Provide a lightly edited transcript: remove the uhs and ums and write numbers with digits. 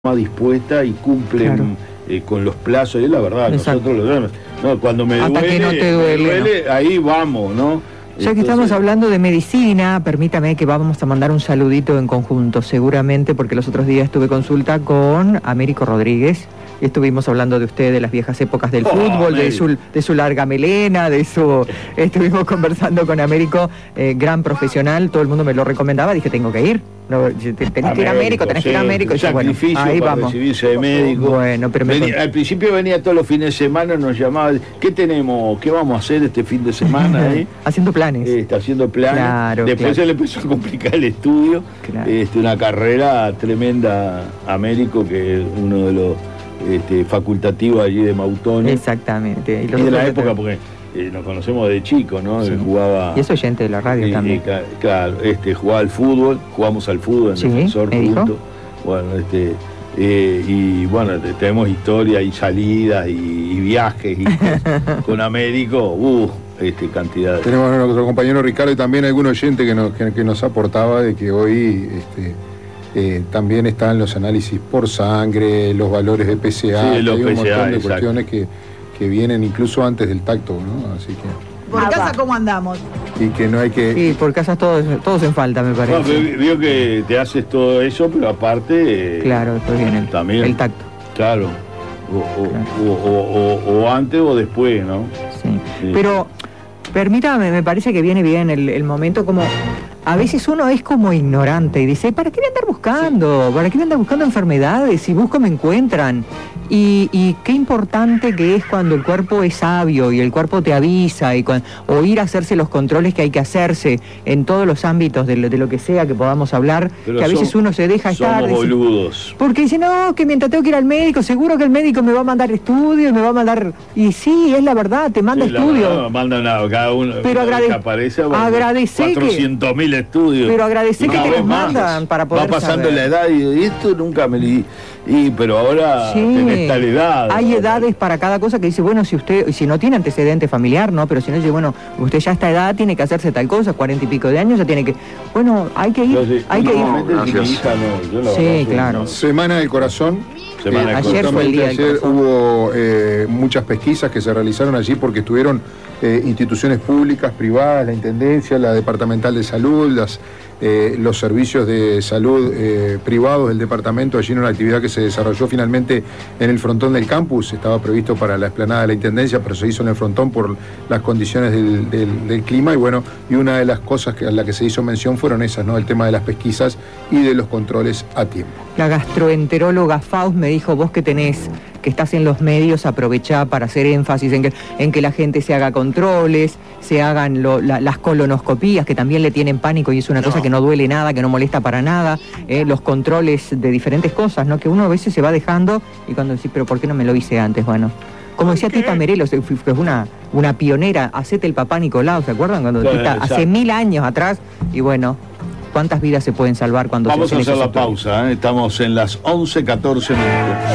más dispuesta y cumplen con los plazos, y la verdad, exacto. nosotros no, cuando me hasta duele, que no te duele, ¿no? Ahí vamos, ¿no? Ya que estamos hablando de medicina, permítame que vamos a mandar un saludito en conjunto, seguramente, porque los otros días tuve consulta con Américo Rodríguez, y estuvimos hablando de usted, de las viejas épocas del fútbol, de su larga melena, estuvimos conversando con Américo, gran profesional, todo el mundo me lo recomendaba, dije, tengo que ir. No, tenés que ir a Américo, tenés que ir a Américo. Sacrificio bueno, ahí para vamos. recibirse de médico. Bueno, pero al principio venía todos los fines de semana, nos llamaba, ¿qué tenemos? ¿Qué vamos a hacer este fin de semana? Haciendo planes. Está haciendo planes. Claro, después se le empezó a complicar el estudio. Claro. Una carrera tremenda, Américo, que es uno de los facultativos allí de Mautones. Exactamente. Y de la época, porque nos conocemos de chico, ¿no? Sí. Jugaba. Y es oyente de la radio también. Claro, jugaba al fútbol, jugamos al fútbol en Defensor juntos. Bueno, y bueno, tenemos historia y salidas y viajes y con Américo, cantidad. Tenemos a nuestro compañero Ricardo y también algún oyente que nos aportaba de que hoy también están los análisis por sangre, los valores de PSA, sí, hay un PSA, montón de cuestiones que vienen incluso antes del tacto, ¿no? Así que... ¿Por casa cómo andamos? Y que no hay que... Sí, por casa todos en falta, me parece. No, veo que te haces todo eso, pero aparte... claro, después viene también, el tacto. Claro. O antes o después, ¿no? Sí. Pero, permítame, me parece que viene bien el momento como... A veces uno es como ignorante y dice, ¿para qué voy a andar buscando? ¿Para qué voy a andar buscando enfermedades? Si busco me encuentran. Y qué importante que es cuando el cuerpo es sabio y el cuerpo te avisa o ir a hacerse los controles que hay que hacerse en todos los ámbitos de lo que sea que podamos hablar, pero que a veces uno se deja estar. Somos boludos. Porque dice, no, que mientras tengo que ir al médico, seguro que el médico me va a mandar estudios, me va a mandar... Y sí, es la verdad, te manda estudios. Mandan a cada uno. Pero aparece, agradecé 400.000 estudios. Pero agradecer que te los mandan para poder va pasando saber. la edad y esto nunca me di. Pero ahora tenés tal edad. Hay edades para cada cosa que dice, bueno, si no tiene antecedente familiar, ¿no? Pero si no dice, bueno, usted ya a esta edad tiene que hacerse tal cosa, 40 y pico de años ya tiene que... Bueno, hay que ir, hay que ir. Sí, claro. Semana del Corazón. Ayer fue el día del corazón. Hubo muchas pesquisas que se realizaron allí porque estuvieron instituciones públicas, privadas, la Intendencia, la Departamental de Salud, los servicios de salud privados del departamento, allí en una actividad que se desarrolló finalmente en el frontón del campus. Estaba previsto para la explanada de la Intendencia, pero se hizo en el frontón por las condiciones del clima, y bueno, y una de las cosas a la que se hizo mención fueron esas, ¿no? El tema de las pesquisas y de los controles a tiempo. La gastroenteróloga Faust me dijo, vos que estás en los medios, aprovechá para hacer énfasis en que la gente se haga controles, se hagan las colonoscopías, que también le tienen pánico y es una cosa que no duele nada, que no molesta para nada, los controles de diferentes cosas, ¿no? Que uno a veces se va dejando y cuando decís, pero ¿por qué no me lo hice antes? Bueno, como decía Tita Merelo, que es una pionera, hacete el papá Nicolau, ¿se acuerdan? Cuando Tita, hace 1000 años atrás, y bueno... ¿Cuántas vidas se pueden salvar cuando Vamos se a hacer la pausa, Estamos en las 11:14 minutos.